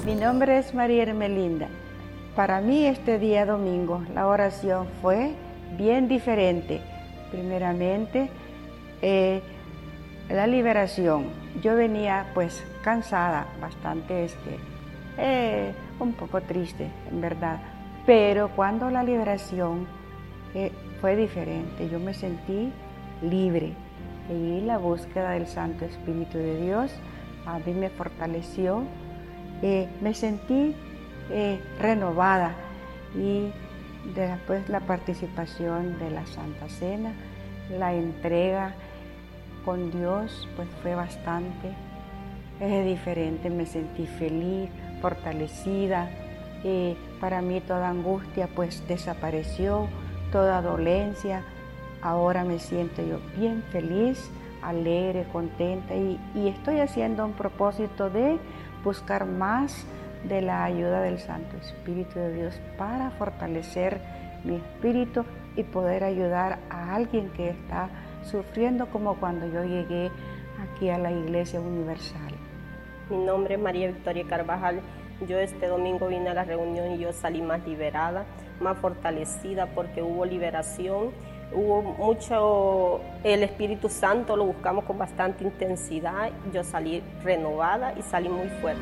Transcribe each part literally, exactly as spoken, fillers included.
Mi nombre es María Hermelinda. Para mí este día domingo la oración fue bien diferente. Primeramente, eh, la liberación. Yo venía pues cansada, bastante, este, eh, un poco triste en verdad. Pero cuando la liberación eh, fue diferente, yo me sentí libre. Y la búsqueda del Santo Espíritu de Dios a mí me fortaleció. Eh, me sentí eh, renovada y después la participación de la Santa Cena, la entrega con Dios, pues fue bastante eh, diferente. Me sentí feliz, fortalecida. Eh, para mí toda angustia pues desapareció, toda dolencia. Ahora me siento yo bien feliz, alegre, contenta y, y estoy haciendo un propósito de buscar más de la ayuda del Santo Espíritu de Dios para fortalecer mi espíritu y poder ayudar a alguien que está sufriendo como cuando yo llegué aquí a la Iglesia Universal. Mi nombre es María Victoria Carvajal. Yo este domingo vine a la reunión y yo salí más liberada, más fortalecida porque hubo liberación, hubo mucho, el Espíritu Santo lo buscamos con bastante intensidad. Yo salí renovada y salí muy fuerte.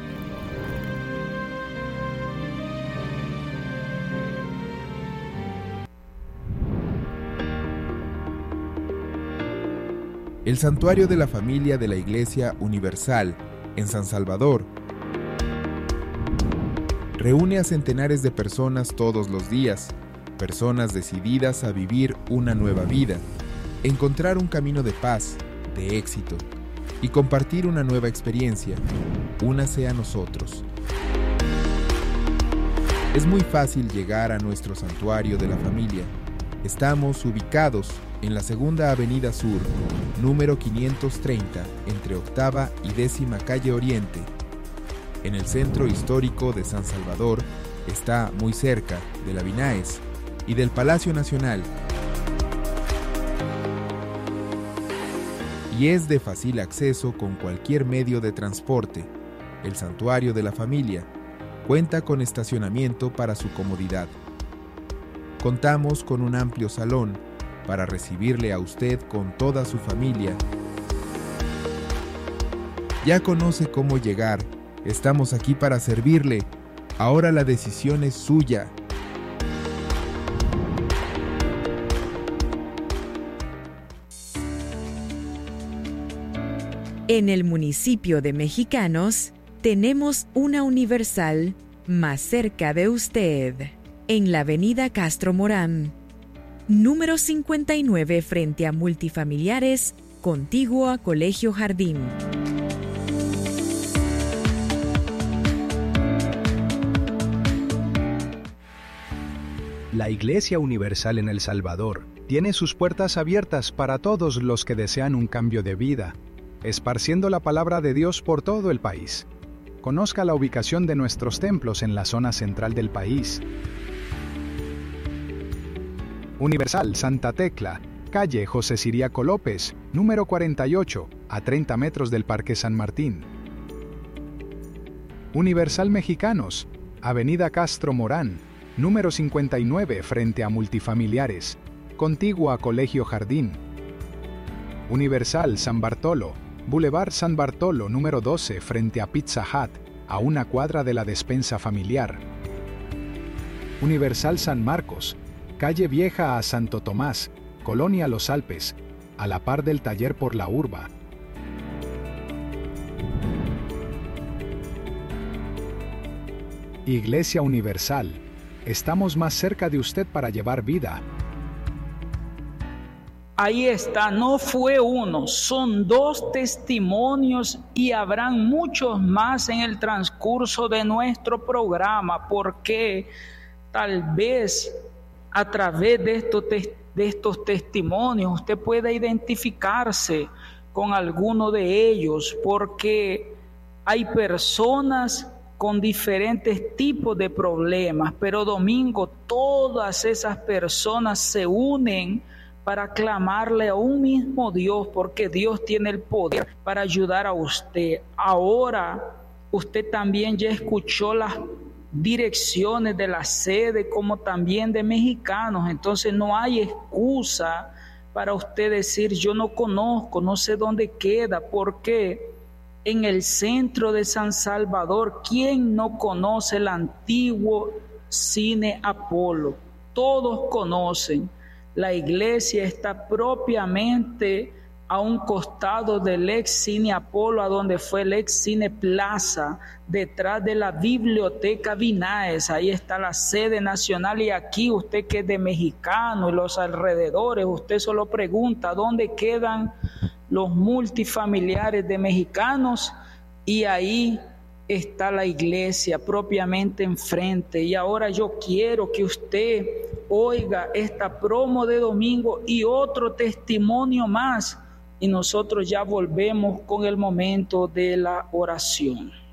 El Santuario de la Familia de la Iglesia Universal en San Salvador reúne a centenares de personas todos los días, personas decididas a vivir una nueva vida, encontrar un camino de paz, de éxito y compartir una nueva experiencia. Únase a nosotros. Es muy fácil llegar a nuestro Santuario de la Familia. Estamos ubicados en la Segunda Avenida Sur, número quinientos treinta, entre Octava y Décima Calle Oriente. En el centro histórico de San Salvador, está muy cerca de la Vinaes y del Palacio Nacional. Y es de fácil acceso con cualquier medio de transporte. El Santuario de la Familia cuenta con estacionamiento para su comodidad. Contamos con un amplio salón para recibirle a usted con toda su familia. Ya conoce cómo llegar. Estamos aquí para servirle. Ahora la decisión es suya. En el municipio de Mexicanos, tenemos una Universal más cerca de usted. En la avenida Castro Morán, número cincuenta y nueve, frente a Multifamiliares, contiguo a Colegio Jardín. La Iglesia Universal en El Salvador tiene sus puertas abiertas para todos los que desean un cambio de vida, esparciendo la palabra de Dios por todo el país. Conozca la ubicación de nuestros templos en la zona central del país. Universal Santa Tecla, calle José Ciriaco López, número cuarenta y ocho, a treinta metros del Parque San Martín. Universal Mexicanos, avenida Castro Morán, número cincuenta y nueve, frente a Multifamiliares, contiguo a Colegio Jardín. Universal San Bartolo, Boulevard San Bartolo, número doce, frente a Pizza Hut, a una cuadra de la despensa familiar. Universal San Marcos, calle Vieja a Santo Tomás, Colonia Los Alpes, a la par del taller por la Urba. Iglesia Universal, estamos más cerca de usted para llevar vida. Ahí está, no fue uno, son dos testimonios y habrán muchos más en el transcurso de nuestro programa, porque tal vez a través de estos, te- de estos testimonios usted pueda identificarse con alguno de ellos, porque hay personas con diferentes tipos de problemas, pero domingo todas esas personas se unen para clamarle a un mismo Dios, porque Dios tiene el poder para ayudar a usted. Ahora Usted también ya escuchó las direcciones de la sede como también de Mexicanos. Entonces no hay excusa para usted decir yo no conozco, no sé dónde queda, porque en el centro de San Salvador, ¿quién no conoce el antiguo Cine Apolo? Todos conocen. La iglesia está propiamente a un costado del ex Cine Apolo, a donde fue el ex Cine Plaza, detrás de la Biblioteca Vinaes. Ahí está la sede nacional, y aquí usted que es de Mexicano y los alrededores, usted solo pregunta dónde quedan los multifamiliares de Mexicanos, y ahí está la iglesia propiamente enfrente. Y ahora yo quiero que usted oiga esta promo de domingo y otro testimonio más, y nosotros ya volvemos con el momento de la oración.